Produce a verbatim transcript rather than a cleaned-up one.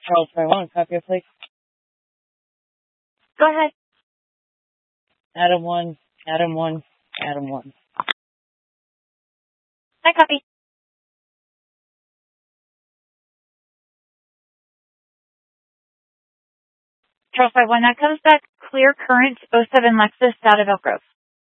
Charles Taiwan, copy your place. Go ahead. Adam one, Adam one, Adam one. I copy. Charles Taiwan, that comes back clear current oh seven Lexus out of Elk Grove.